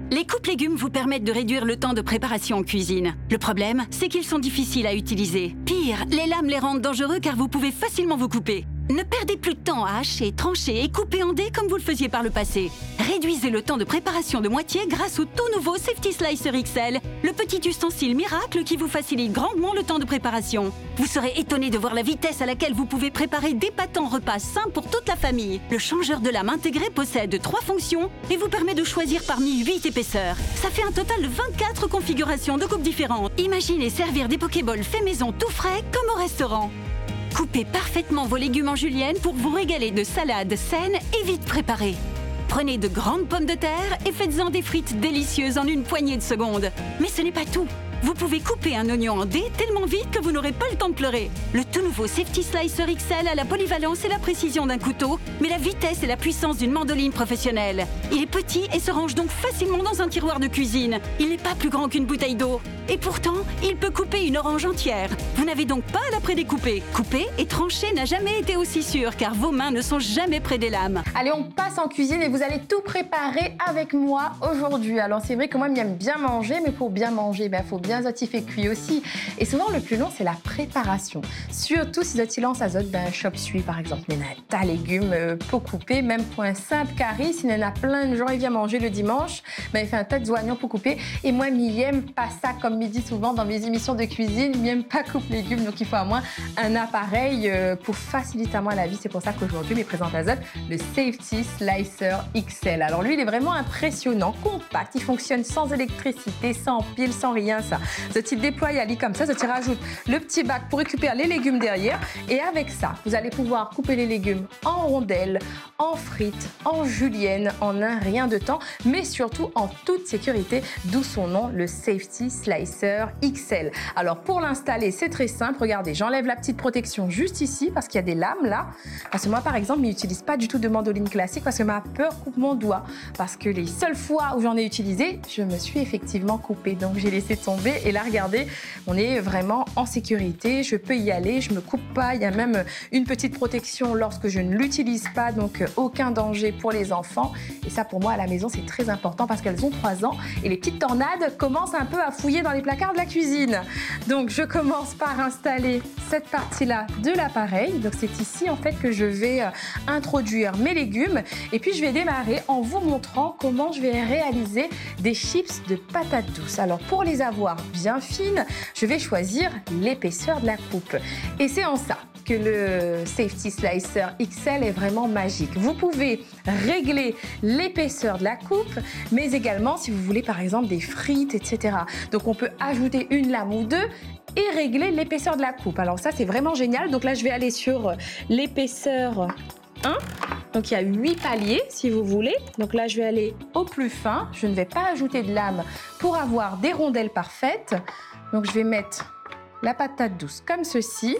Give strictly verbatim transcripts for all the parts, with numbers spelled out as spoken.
Les coupes légumes vous permettent de réduire le temps de préparation en cuisine. Le problème, c'est qu'ils sont difficiles à utiliser. Pire, les lames les rendent dangereux car vous pouvez facilement vous couper. Ne perdez plus de temps à hacher, trancher et couper en dés comme vous le faisiez par le passé. Réduisez le temps de préparation de moitié grâce au tout nouveau Safety Slicer X L, le petit ustensile miracle qui vous facilite grandement le temps de préparation. Vous serez étonné de voir la vitesse à laquelle vous pouvez préparer d'épatants repas sains pour toute la famille. Le changeur de lame intégré possède trois fonctions et vous permet de choisir parmi huit épaisseurs. Ça fait un total de vingt-quatre configurations de coupes différentes. Imaginez servir des pokéballs faits maison tout frais comme au restaurant. Coupez parfaitement vos légumes en julienne pour vous régaler de salades saines et vite préparées. Prenez de grandes pommes de terre et faites-en des frites délicieuses en une poignée de secondes. Mais ce n'est pas tout. Vous pouvez couper un oignon en dés tellement vite que vous n'aurez pas le temps de pleurer. Le tout nouveau Safety Slicer X L a la polyvalence et la précision d'un couteau, mais la vitesse et la puissance d'une mandoline professionnelle. Il est petit et se range donc facilement dans un tiroir de cuisine. Il n'est pas plus grand qu'une bouteille d'eau. Et pourtant, il peut couper une orange entière. Vous n'avez donc pas à la prédécouper. Couper et trancher n'a jamais été aussi sûr, car vos mains ne sont jamais près des lames. Allez, on passe en cuisine et vous allez tout préparer avec moi aujourd'hui. Alors c'est vrai que moi, j'aime bien manger, mais pour bien manger, ben, faut bien zotif et cuit aussi. Et souvent, le plus long, c'est la préparation. Surtout si zotilance azote d'un chop suey, par exemple. Mais tas légumes euh, pour couper, même pour un simple curry. S'il y en a plein de gens, ils viennent manger le dimanche, ben, il fait un tas de oignons pour couper. Et moi, m'y aime pas ça, comme me dit souvent dans mes émissions de cuisine, m'y aime pas coupe légumes. Donc, il faut à moi un appareil euh, pour faciliter à moi la vie. C'est pour ça qu'aujourd'hui, je me présente à Zot le Safety Slicer X L. Alors, lui, il est vraiment impressionnant, compact. Il fonctionne sans électricité, sans pile, sans rien, ça. Ce type déploie à lit comme ça, ce rajoute le petit bac pour récupérer les légumes derrière. Et avec ça, vous allez pouvoir couper les légumes en rondelles, en frites, en julienne, en un rien de temps, mais surtout en toute sécurité, d'où son nom, le Safety Slicer X L. Alors pour l'installer, c'est très simple. Regardez, j'enlève la petite protection juste ici parce qu'il y a des lames là. Parce que moi, par exemple, je n'utilise pas du tout de mandoline classique parce que ma peur coupe mon doigt. Parce que les seules fois où j'en ai utilisé, je me suis effectivement coupée. Donc j'ai laissé tomber. Et là, regardez, on est vraiment en sécurité. Je peux y aller, je me coupe pas. Il y a même une petite protection lorsque je ne l'utilise pas, donc aucun danger pour les enfants. Et ça, pour moi, à la maison, c'est très important parce qu'elles ont trois ans et les petites tornades commencent un peu à fouiller dans les placards de la cuisine. Donc, je commence par installer cette partie-là de l'appareil. Donc, c'est ici, en fait, que je vais introduire mes légumes. Et puis, je vais démarrer en vous montrant comment je vais réaliser des chips de patates douces. Alors, pour les avoir bien fines, je vais choisir l'épaisseur de la coupe. Et c'est en ça que le Safety Slicer X L est vraiment magique. Vous pouvez régler l'épaisseur de la coupe, mais également si vous voulez par exemple des frites, et cetera. Donc on peut ajouter une lame ou deux et régler l'épaisseur de la coupe. Alors ça, c'est vraiment génial. Donc là, je vais aller sur l'épaisseur un. Donc il y a huit paliers si vous voulez. Donc là, je vais aller au plus fin. Je ne vais pas ajouter de lame pour avoir des rondelles parfaites. Donc je vais mettre la patate douce comme ceci.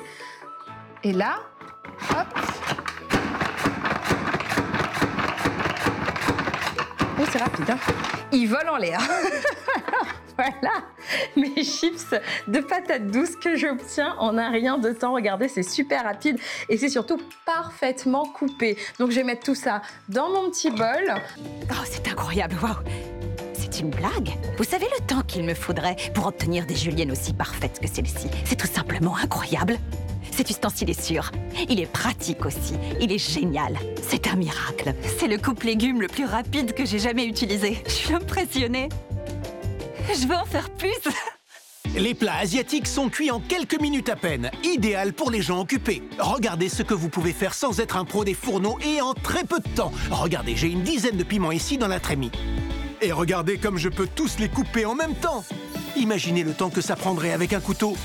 Et là, hop. Oh, c'est rapide, hein. Il vole en l'air. Voilà mes chips de patates douces que j'obtiens en un rien de temps. Regardez, c'est super rapide et c'est surtout parfaitement coupé. Donc, je vais mettre tout ça dans mon petit bol. Oh, c'est incroyable, waouh! C'est une blague? Vous savez le temps qu'il me faudrait pour obtenir des juliennes aussi parfaites que celle-ci? C'est tout simplement incroyable. Cet ustensile est sûr. Il est pratique aussi. Il est génial. C'est un miracle. C'est le coupe-légumes le plus rapide que j'ai jamais utilisé. Je suis impressionnée. Je veux en faire plus. Les plats asiatiques sont cuits en quelques minutes à peine. Idéal pour les gens occupés. Regardez ce que vous pouvez faire sans être un pro des fourneaux et en très peu de temps. Regardez, j'ai une dizaine de piments ici dans la trémie. Et regardez comme je peux tous les couper en même temps. Imaginez le temps que ça prendrait avec un couteau.